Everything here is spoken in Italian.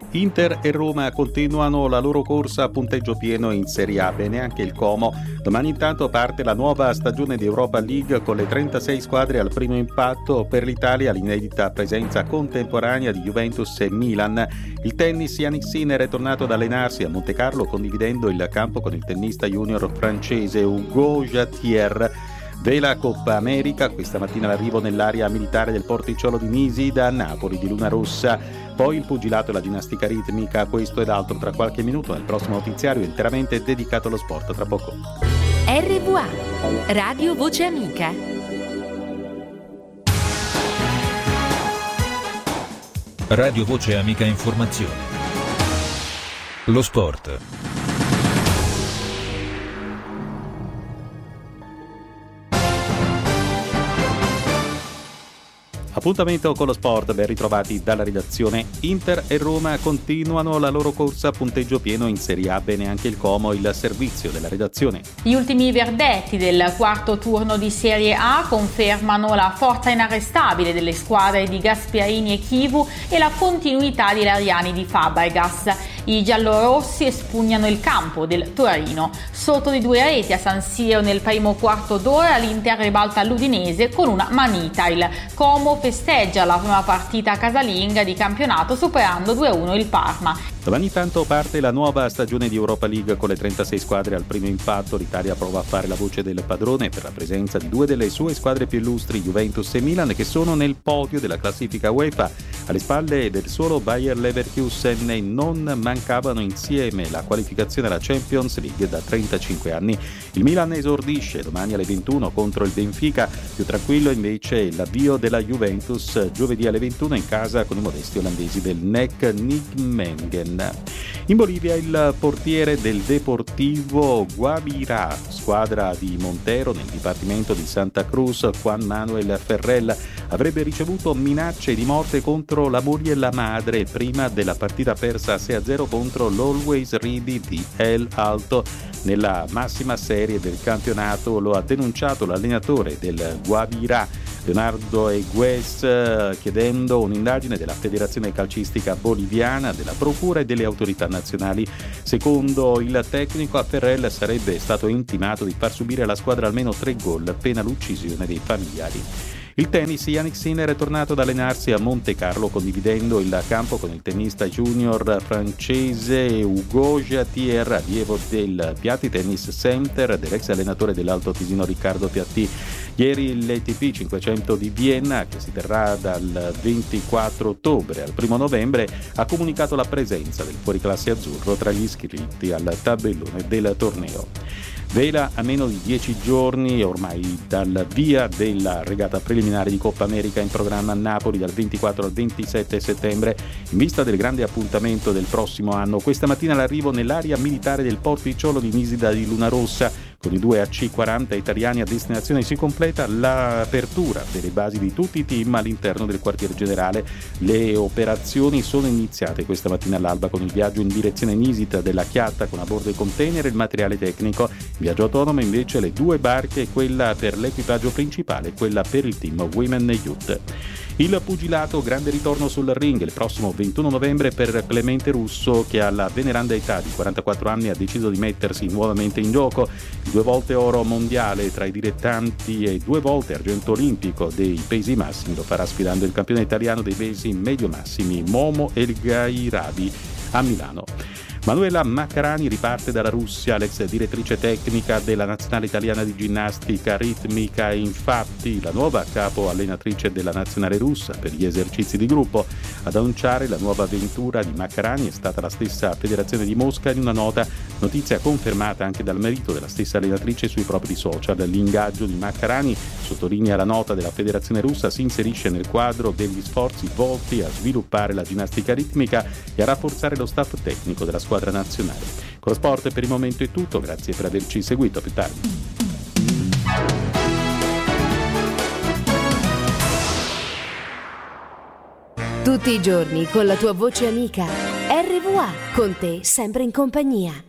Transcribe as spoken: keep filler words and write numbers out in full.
Inter e Roma continuano la loro corsa a punteggio pieno in Serie A, bene anche il Como. Domani intanto parte la nuova stagione di Europa League con le trentasei squadre al primo impatto. Per l'Italia l'inedita presenza contemporanea di Juventus e Milan. Il tennis, Jannik Sinner è tornato ad allenarsi a Montecarlo condividendo il campo con il tennista junior francese Hugo Jatier. Vela Coppa America, questa mattina l'arrivo nell'area militare del Porticciolo di Nisi da Napoli di Luna Rossa, poi il pugilato e la ginnastica ritmica, questo ed altro tra qualche minuto nel prossimo notiziario interamente dedicato allo sport, tra poco. R V A, Radio Voce Amica. Radio Voce Amica Informazione. Lo sport. Appuntamento con lo sport, ben ritrovati dalla redazione. Inter e Roma continuano la loro corsa a punteggio pieno in Serie A, bene anche il Como, il servizio della redazione. Gli ultimi verdetti del quarto turno di Serie A confermano la forza inarrestabile delle squadre di Gasperini e Chivu e la continuità di Lariani di Fabregas. I giallorossi espugnano il campo del Torino. Sotto di due reti a San Siro nel primo quarto d'ora l'Inter ribalta l'Udinese con una manita. Il Como festeggia la prima partita casalinga di campionato superando due a uno il Parma. Domani tanto parte la nuova stagione di Europa League con le trentasei squadre al primo impatto. L'Italia prova a fare la voce del padrone per la presenza di due delle sue squadre più illustri, Juventus e Milan, che sono nel podio della classifica UEFA. Alle spalle del solo Bayer Leverkusen e non mancavano insieme la qualificazione alla Champions League da trentacinque anni. Il Milan esordisce domani alle ventuno contro il Benfica, più tranquillo invece l'avvio della Juventus giovedì alle ventuno in casa con i modesti olandesi del N E C Nijmegen. In Bolivia il portiere del Deportivo Guavirá, squadra di Montero nel dipartimento di Santa Cruz, Juan Manuel Ferrell, avrebbe ricevuto minacce di morte contro la moglie e la madre prima della partita persa sei a zero contro l'Always Ready di El Alto nella massima serie del campionato. Lo ha denunciato l'allenatore del Guavirá, Leonardo Egues, chiedendo un'indagine della Federazione Calcistica Boliviana, della Procura e delle autorità nazionali. Secondo il tecnico, a Ferrell sarebbe stato intimato di far subire alla squadra almeno tre gol, pena l'uccisione dei familiari. Il tennis, Jannik Sinner è tornato ad allenarsi a Montecarlo condividendo il campo con il tennista junior francese Hugo Jatier, allievo del Piatti Tennis Center dell'ex allenatore dell'Alto Tisino Riccardo Piatti. Ieri l'A T P cinquecento di Vienna, che si terrà dal ventiquattro ottobre al primo novembre, ha comunicato la presenza del fuoriclasse azzurro tra gli iscritti al tabellone del torneo. Vela a meno di dieci giorni ormai dal via della regata preliminare di Coppa America in programma a Napoli dal ventiquattro al ventisette settembre in vista del grande appuntamento del prossimo anno. Questa mattina l'arrivo nell'area militare del Porticciolo di Nisida di Luna Rossa. Con i due A C quaranta italiani a destinazione si completa l'apertura delle basi di tutti i team all'interno del quartier generale. Le operazioni sono iniziate questa mattina all'alba con il viaggio in direzione Nisida della Chiatta con a bordo i container e il materiale tecnico. Viaggio autonomo invece le due barche, quella per l'equipaggio principale e quella per il team Women e Youth. Il pugilato, grande ritorno sul ring il prossimo ventuno novembre per Clemente Russo, che alla veneranda età di quarantaquattro anni ha deciso di mettersi nuovamente in gioco. Il due volte oro mondiale tra i dilettanti e due volte argento olimpico dei pesi massimi lo farà sfidando il campione italiano dei pesi medio massimi Momo El Gairabi a Milano. Manuela Maccarani riparte dalla Russia, l'ex direttrice tecnica della nazionale italiana di ginnastica ritmica, infatti la nuova capo allenatrice della nazionale russa per gli esercizi di gruppo. Ad annunciare la nuova avventura di Maccarani è stata la stessa Federazione di Mosca in una nota, notizia confermata anche dal marito della stessa allenatrice sui propri social. L'ingaggio di Maccarani, sottolinea la nota della Federazione russa, si inserisce nel quadro degli sforzi volti a sviluppare la ginnastica ritmica e a rafforzare lo staff tecnico della squadra nazionale. Con lo sport per il momento è tutto, grazie per averci seguito, a più tardi. Tutti i giorni con la tua voce amica. R V A, con te sempre in compagnia.